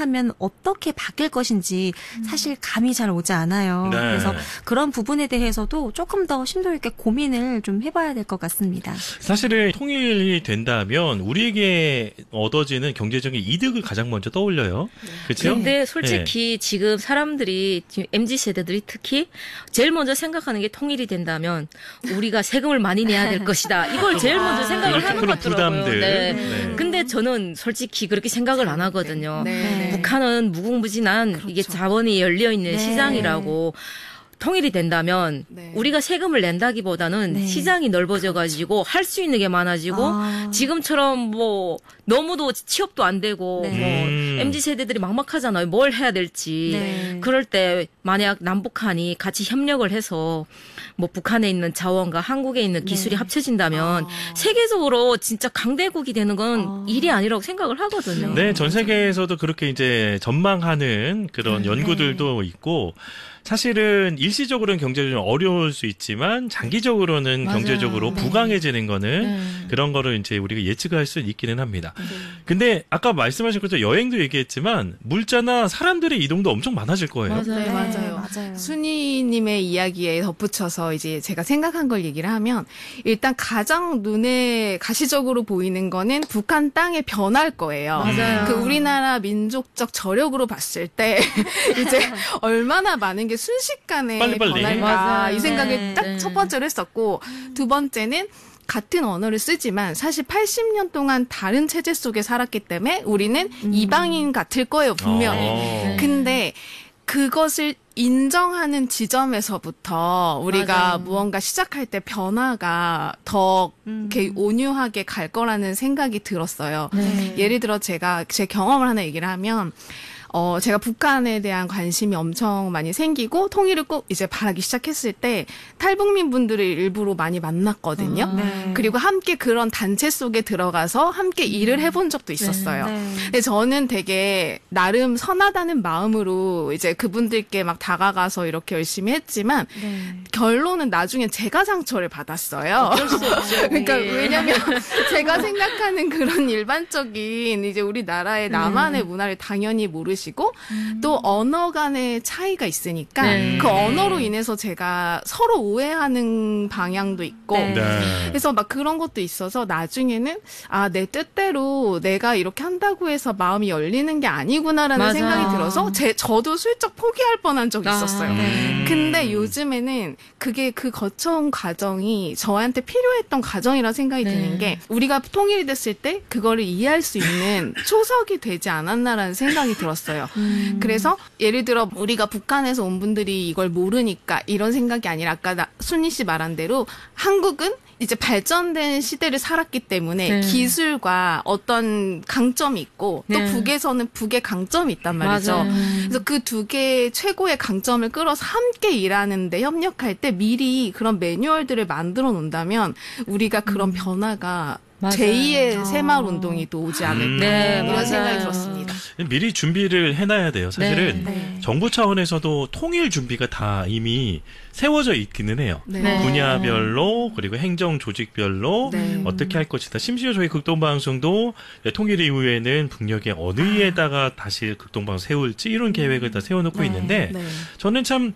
하면 어떻게 바뀔 것인지 사실 감이 잘 오지 않아요. 네. 그래서 그런 부분에 대해서도 조금 더 심도 있게 고민을 좀 해봐야 될 것 같습니다. 사실은 통일이 된다면 우리에게 얻어지는 경제적인 이득을 가장 먼저 떠올려요. 그렇죠? 근데 솔직히 지금 사람들이 지금 MZ세대들이 특히 제일 먼저 생각하는 게 통일이 된다면 우리가 세금을 많이 내야 될 것이다. 이걸 제일 먼저 생각을 하는 것 같더라고요. 부담들. 네. 네. 근데 저는 솔직히 그렇게 생각을 안 하거든요. 네. 북한은 무궁무진한 그렇죠. 이게 자본이 열려있는 네. 시장이라고 통일이 된다면 네. 우리가 세금을 낸다기보다는 네. 시장이 넓어져가지고 할 수 있는 게 많아지고 지금처럼 뭐 너무도 취업도 안 되고 네. 뭐 MZ세대들이 막막하잖아요. 뭘 해야 될지. 네. 그럴 때 만약 남북한이 같이 협력을 해서 뭐 북한에 있는 자원과 한국에 있는 기술이 합쳐진다면 세계적으로 진짜 강대국이 되는 건 일이 아니라고 생각을 하거든요. 네, 전 세계에서도 그렇게 이제 전망하는 그런 연구들도 있고, 사실은 일시적으로는 경제적으로 어려울 수 있지만 장기적으로는 맞아요. 경제적으로 네. 부강해지는 거는 네. 그런 거를 이제 우리가 예측할 수 있기는 합니다. 근데 아까 말씀하신 것처럼 여행도 얘기했지만 물자나 사람들의 이동도 엄청 많아질 거예요. 맞아요. 네, 맞아요. 순이님의 이야기에 덧붙여서 이제 제가 생각한 걸 얘기를 하면 일단 가장 눈에 가시적으로 보이는 거는 북한 땅에 변할 거예요. 맞아요. 그 우리나라 민족적 저력으로 봤을 때 이제 얼마나 많은 게 순식간에 빨리빨리. 변할까 맞아요. 이 생각을 네. 딱 첫 번째로 했었고 두 번째는 같은 언어를 쓰지만 사실 80년 동안 다른 체제 속에 살았기 때문에 우리는 이방인 같을 거예요, 분명히. 네. 근데 그것을 인정하는 지점에서부터 우리가 맞아요. 무언가 시작할 때 변화가 더 이렇게 온유하게 갈 거라는 생각이 들었어요. 네. 예를 들어 제가 제 경험을 하나 얘기를 하면 제가 북한에 대한 관심이 엄청 많이 생기고 통일을 꼭 이제 바라기 시작했을 때 탈북민 분들을 일부러 많이 만났거든요. 네. 그리고 함께 그런 단체 속에 들어가서 함께 일을 해본 적도 있었어요. 네. 근데 저는 되게 나름 선하다는 마음으로 이제 그분들께 막 다가가서 이렇게 열심히 했지만 네. 결론은 나중에 제가 상처를 받았어요. 그러니까 왜냐면 제가 생각하는 그런 일반적인 이제 우리나라의 나만의 문화를 당연히 모르시고 또 언어 간의 차이가 있으니까 네. 그 언어로 인해서 제가 서로 오해하는 방향도 있고 네. 네. 그래서 막 그런 것도 있어서 나중에는 내 뜻대로 내가 이렇게 한다고 해서 마음이 열리는 게 아니구나라는 맞아. 생각이 들어서 저도 슬쩍 포기할 뻔한 적이 있었어요. 네. 근데 요즘에는 그게 그 거쳐온 과정이 저한테 필요했던 과정이라 생각이 네. 드는 게 우리가 통일이 됐을 때 그거를 이해할 수 있는 초석이 되지 않았나라는 생각이 들었어요. 그래서 예를 들어 우리가 북한에서 온 분들이 이걸 모르니까 이런 생각이 아니라 아까 순희 씨 말한 대로 한국은 이제 발전된 시대를 살았기 때문에 네. 기술과 어떤 강점이 있고 또 네. 북에서는 북의 강점이 있단 말이죠. 맞아요. 그래서 그 두 개의 최고의 강점을 끌어서 함께 일하는데 협력할 때 미리 그런 매뉴얼들을 만들어 놓는다면 우리가 그런 변화가 맞아요. 제2의 새마을 운동이 또 오지 않을까 네, 이런 맞아요. 생각이 들었습니다. 미리 준비를 해놔야 돼요. 사실은 네. 정부 차원에서도 통일 준비가 다 이미 세워져 있기는 해요. 네. 분야별로 그리고 행정 조직별로 네. 어떻게 할 것이다. 심지어 저희 극동방송도 통일 이후에는 북녘에 어느 위에다가 다시 극동방송 세울지 이런 계획을 다 세워놓고 네. 있는데 네. 저는 참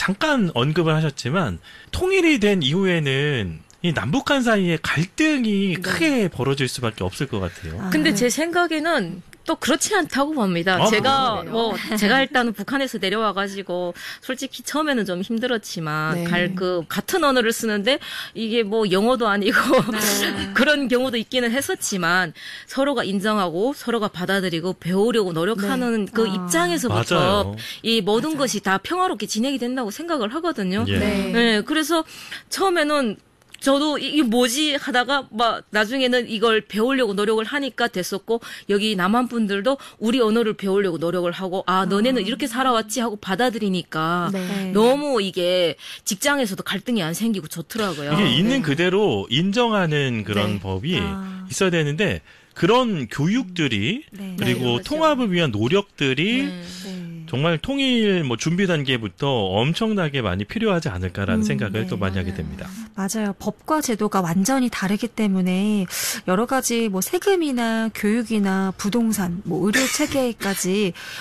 잠깐 언급을 하셨지만 통일이 된 이후에는 이 남북한 사이에 갈등이 크게 벌어질 수밖에 없을 것 같아요. 근데 제 생각에는 또 그렇지 않다고 봅니다. 제가 그래요? 제가 일단은 북한에서 내려와가지고 솔직히 처음에는 좀 힘들었지만 네. 같은 언어를 쓰는데 이게 뭐 영어도 아니고 그런 경우도 있기는 했었지만 서로가 인정하고 서로가 받아들이고 배우려고 노력하는 그 입장에서부터 맞아요. 이 모든 것이 다 평화롭게 진행이 된다고 생각을 하거든요. 예. 네. 네, 그래서 처음에는 저도 이게 뭐지 하다가 막 나중에는 이걸 배우려고 노력을 하니까 됐었고 여기 남한 분들도 우리 언어를 배우려고 노력을 하고 너네는 이렇게 살아왔지 하고 받아들이니까 네. 너무 이게 직장에서도 갈등이 안 생기고 좋더라고요. 이게 있는 그대로 인정하는 그런 네. 법이 있어야 되는데 그런 교육들이 네. 그리고 네, 맞아요. 통합을 위한 노력들이 네. 정말 통일 준비 단계부터 엄청나게 많이 필요하지 않을까라는 생각을 네. 또 많이 하게 됩니다. 맞아요. 법과 제도가 완전히 다르기 때문에 여러 가지 세금이나 교육이나 부동산, 의료 체계까지